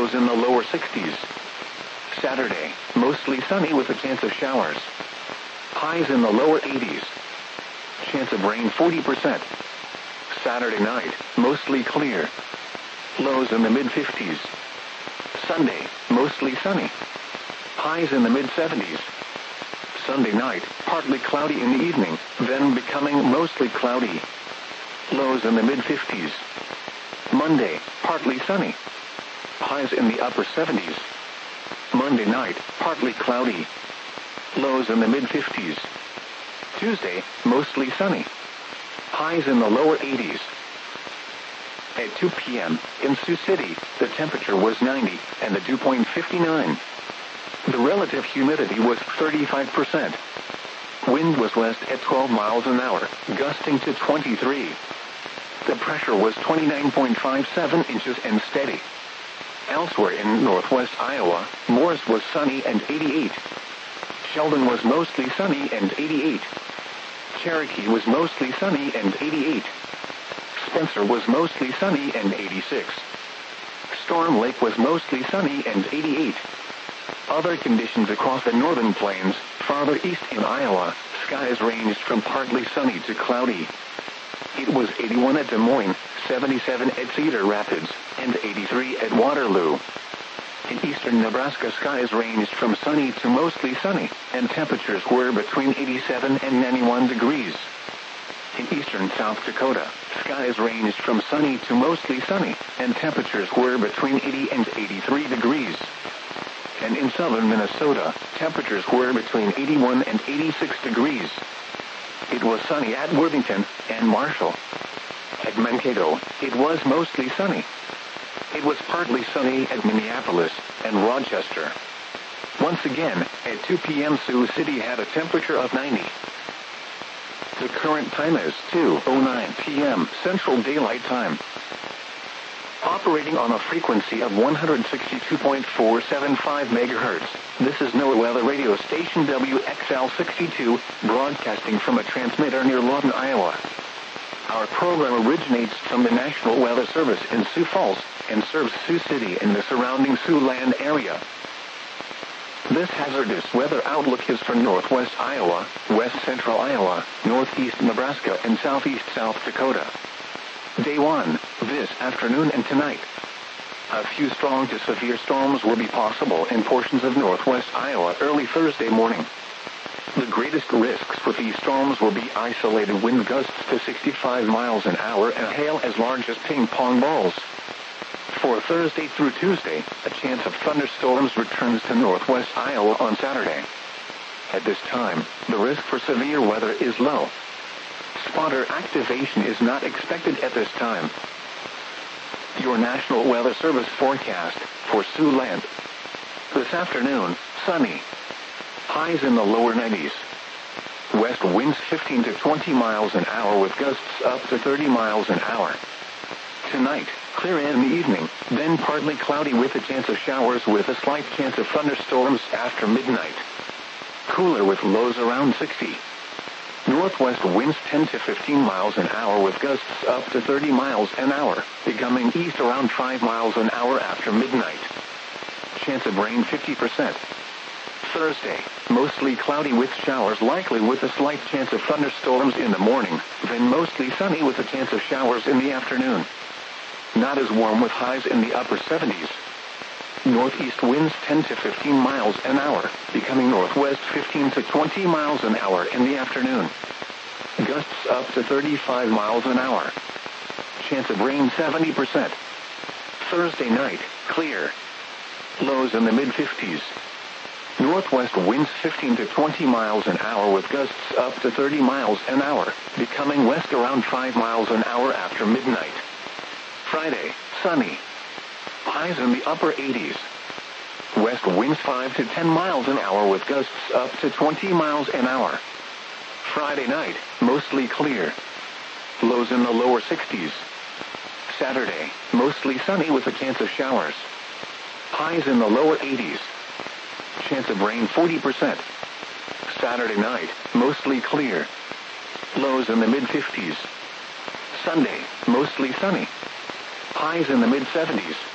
lows in the lower 60s. Saturday, mostly sunny with a chance of showers. Highs in the lower 80s. Chance of rain 40%. Saturday night, mostly clear. Lows in the mid-50s. Sunday, mostly sunny. Highs in the mid-70s. Sunday night, partly cloudy in the evening, then becoming mostly cloudy. Lows in the mid-50s. Monday, partly sunny. Highs in the upper 70s. Monday night, partly cloudy. Lows in the mid-50s. Tuesday, mostly sunny. Highs in the lower 80s. At 2 p.m., in Sioux City, the temperature was 90, and the dew point 59. The relative humidity was 35%. Wind was west at 12 miles an hour, gusting to 23. The pressure was 29.57 inches and steady. Elsewhere in northwest Iowa, Morris was sunny and 88. Sheldon was mostly sunny and 88. Cherokee was mostly sunny and 88. Spencer was mostly sunny and 86. Storm Lake was mostly sunny and 88. Other conditions across the northern plains, farther east in Iowa, skies ranged from partly sunny to cloudy. It was 81 at Des Moines, 77 at Cedar Rapids, and 83 at Waterloo. In eastern Nebraska, skies ranged from sunny to mostly sunny, and temperatures were between 87 and 91 degrees. In eastern South Dakota, skies ranged from sunny to mostly sunny, and temperatures were between 80 and 83 degrees. And in southern Minnesota, temperatures were between 81 and 86 degrees. It was sunny at Worthington and Marshall. At Mankato, it was mostly sunny. It was partly sunny at Minneapolis and Rochester. Once again, at 2 p.m. Sioux City had a temperature of 90. The current time is 2:09 p.m. Central Daylight Time. Operating on a frequency of 162.475 megahertz, this is NOAA Weather Radio Station WXL62, broadcasting from a transmitter near Lawton, Iowa. Our program originates from the National Weather Service in Sioux Falls and serves Sioux City and the surrounding Siouxland area. This hazardous weather outlook is for northwest Iowa, west central Iowa, northeast Nebraska, and southeast South Dakota. Day 1, this afternoon and tonight. A few strong to severe storms will be possible in portions of northwest Iowa early Thursday morning. The greatest risks with these storms will be isolated wind gusts to 65 miles an hour and hail as large as ping pong balls. For Thursday through Tuesday, a chance of thunderstorms returns to northwest Iowa on Saturday. At this time, the risk for severe weather is low. Spotter activation is not expected at this time. Your National Weather Service forecast for Siouxland. This afternoon, sunny. Highs in the lower 90s. West winds 15 to 20 miles an hour with gusts up to 30 miles an hour. Tonight, clear in the evening, then partly cloudy with a chance of showers with a slight chance of thunderstorms after midnight. Cooler with lows around 60. Northwest winds 10 to 15 miles an hour with gusts up to 30 miles an hour, becoming east around 5 miles an hour after midnight. Chance of rain 50%. Thursday, mostly cloudy with showers likely with a slight chance of thunderstorms in the morning, then mostly sunny with a chance of showers in the afternoon. Not as warm with highs in the upper 70s. Northeast winds 10 to 15 miles an hour, becoming northwest 15 to 20 miles an hour in the afternoon. Gusts up to 35 miles an hour. Chance of rain 70%. Thursday night, clear. Lows in the mid-50s. Northwest winds 15 to 20 miles an hour with gusts up to 30 miles an hour, becoming west around 5 miles an hour after midnight. Friday, sunny. Highs in the upper 80s. West winds 5 to 10 miles an hour with gusts up to 20 miles an hour. Friday night, mostly clear. Lows in the lower 60s. Saturday, mostly sunny with a chance of showers. Highs in the lower 80s. Chance of rain 40%. Saturday night, mostly clear. Lows in the mid-50s. Sunday, mostly sunny. Highs in the mid-70s.